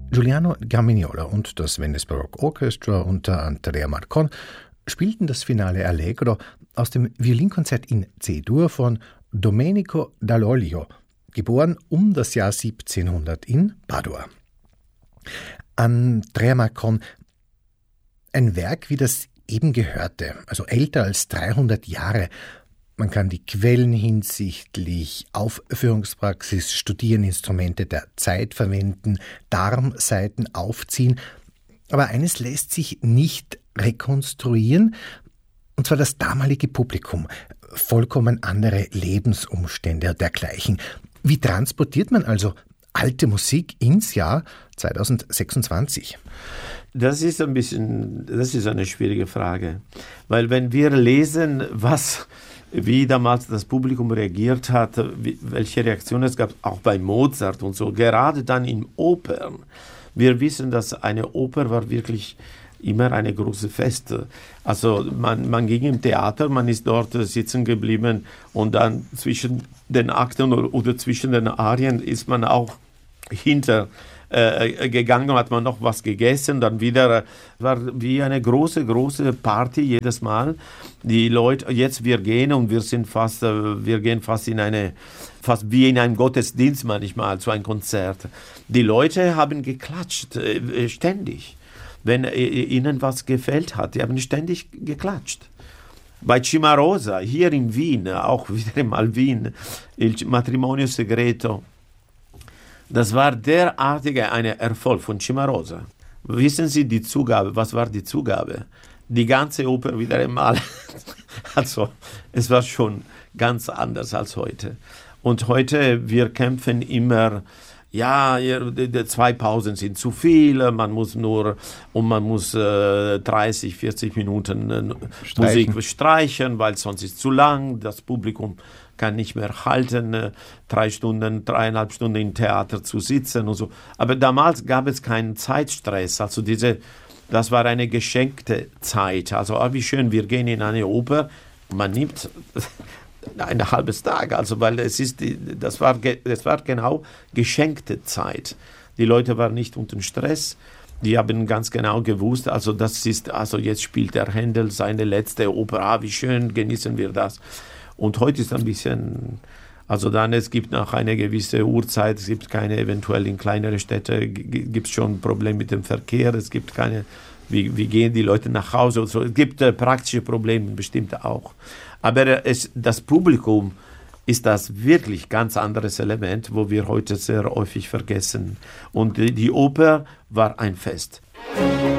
Giuliano Carmignola und das Venice Baroque Orchestra unter Andrea Marcon spielten das Finale Allegro aus dem Violinkonzert in C-Dur von Domenico Dall'Oglio, geboren um das Jahr 1700 in Padua. Andrea Marcon, ein Werk wie das eben gehörte, also älter als 300 Jahre. Man kann die Quellen hinsichtlich Aufführungspraxis studieren, Instrumente der Zeit verwenden, Darmsaiten aufziehen. Aber eines lässt sich nicht rekonstruieren, und zwar das damalige Publikum. Vollkommen andere Lebensumstände und dergleichen. Wie transportiert man also alte Musik ins Jahr 2026? Das ist eine schwierige Frage. Weil wenn wir lesen, wie damals das Publikum reagiert hat, welche Reaktionen es gab, auch bei Mozart und so, gerade dann in Opern. Wir wissen, dass eine Oper war wirklich immer eine große Fest. Also man ging im Theater, man ist dort sitzen geblieben und dann zwischen den Akten oder zwischen den Arien ist man auch hinter gegangen, hat man noch was gegessen, dann wieder, war wie eine große Party jedes Mal. Die Leute, jetzt wir gehen fast wie in einem Gottesdienst manchmal, zu einem Konzert. Die Leute haben geklatscht, ständig. Wenn ihnen was gefällt hat, die haben ständig geklatscht. Bei Cimarosa, hier in Wien, auch wieder mal Wien, Il Matrimonio Segreto, das war derartiger ein Erfolg von Cimarosa. Wissen Sie die Zugabe? Was war die Zugabe? Die ganze Oper wieder einmal. Also, es war schon ganz anders als heute. Und heute, wir kämpfen immer, ja, 2 Pausen sind zu viel, man muss 30, 40 Minuten Musik streichen, weil sonst ist es zu lang, das Publikum kann nicht mehr halten, 3,5 Stunden im Theater zu sitzen und so. Aber damals gab es keinen Zeitstress. Also das war eine geschenkte Zeit. Also wie schön, wir gehen in eine Oper, man nimmt ein halbes Tag, also weil das war genau geschenkte Zeit. Die Leute waren nicht unter Stress. Die haben ganz genau gewusst, also jetzt spielt der Händel seine letzte Oper. Wie schön, genießen wir das. Und heute ist ein bisschen, also dann, es gibt nach einer gewissen Uhrzeit, es gibt keine, eventuell in kleinere Städte gibt es schon Probleme mit dem Verkehr, es gibt keine, wie gehen die Leute nach Hause und so. Es gibt praktische Probleme bestimmt auch. Aber das Publikum ist das wirklich ganz anderes Element, wo wir heute sehr häufig vergessen. Und die Oper war ein Fest.